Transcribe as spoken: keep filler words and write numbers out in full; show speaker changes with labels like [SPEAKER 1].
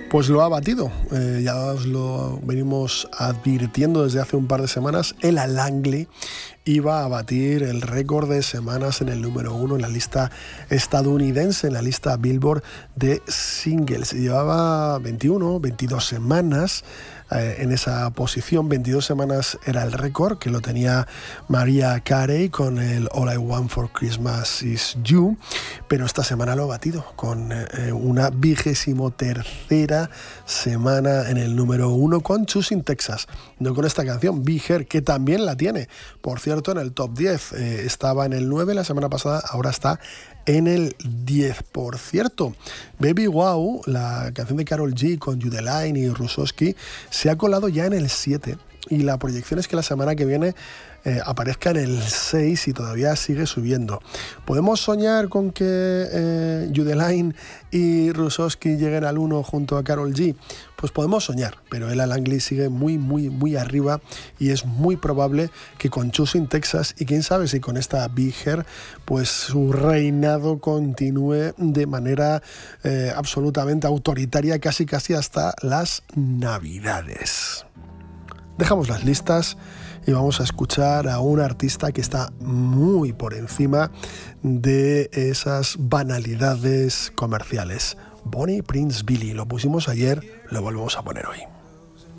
[SPEAKER 1] Pues lo ha batido, eh, ya os lo venimos advirtiendo desde hace un par de semanas. Ella Langley iba a batir el récord de semanas en el número uno en la lista estadounidense, en la lista Billboard de singles. Llevaba veintiuno, veintidós semanas eh, en esa posición. veintidós semanas era el récord, que lo tenía Mariah Carey con el All I Want for Christmas Is You, pero esta semana lo ha batido con eh, una vigésimo tercera semana en el número uno con Choosing Texas, no con esta canción Be Here, que también la tiene, por cierto, en el top diez. Eh, estaba en el nueve la semana pasada, ahora está en el diez. Por cierto, Baby Wow, la canción de Karol G con Judeline y Rusosky, se ha colado ya en el siete, y la proyección es que la semana que viene eh, aparezca en el seis y todavía sigue subiendo. ¿Podemos soñar con que eh, Judeline y Rusosky lleguen al uno junto a Karol G? Pues podemos soñar, pero Ella Langley sigue muy, muy, muy arriba, y es muy probable que con Choosing Texas, y quién sabe si con esta Be Here, pues su reinado continúe de manera eh, absolutamente autoritaria, casi casi hasta las Navidades. Dejamos las listas y vamos a escuchar a un artista que está muy por encima de esas banalidades comerciales. Bonnie Prince Billy, lo pusimos ayer, lo volvemos a poner hoy.